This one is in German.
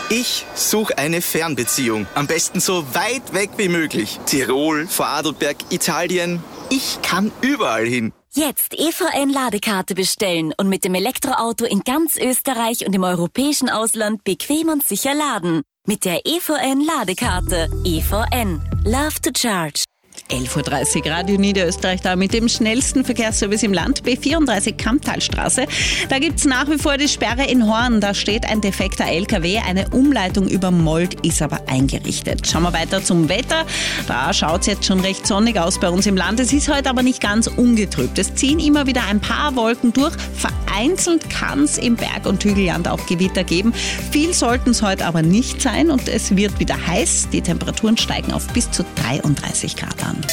Ich suche eine Fernbeziehung. Am besten so weit weg wie möglich. Tirol, Vorarlberg, Italien. Ich kann überall hin. Jetzt EVN-Ladekarte bestellen und mit dem Elektroauto in ganz Österreich und im europäischen Ausland bequem und sicher laden. Mit der EVN-Ladekarte. EVN. Love to charge. 11.30 Uhr, Radio Niederösterreich da mit dem schnellsten Verkehrsservice im Land, B34 Kamptalstraße. Da gibt's nach wie vor die Sperre in Horn. Da steht ein defekter LKW. Eine Umleitung über Mold ist aber eingerichtet. Schauen wir weiter zum Wetter. Da schaut's jetzt schon recht sonnig aus bei uns im Land. Es ist heute aber nicht ganz ungetrübt. Es ziehen immer wieder ein paar Wolken durch. Vereinzelt kann's im Berg- und Hügelland auch Gewitter geben. Viel sollten es heute aber nicht sein und es wird wieder heiß. Die Temperaturen steigen auf bis zu 33 Grad an.